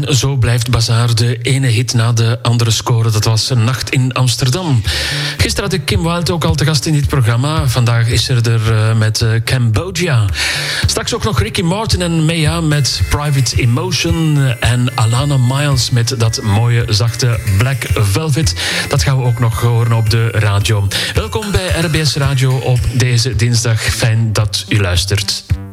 En zo blijft Bazaar de ene hit na de andere scoren. Dat was een Nacht in Amsterdam. Gisteren had ik Kim Wilde ook al te gast in dit programma. Vandaag is er met Cambodia. Straks ook nog Ricky Martin en Mea met Private Emotion. En Alana Miles met dat mooie, zachte Black Velvet. Dat gaan we ook nog horen op de radio. Welkom bij RBS Radio op deze dinsdag. Fijn dat u luistert.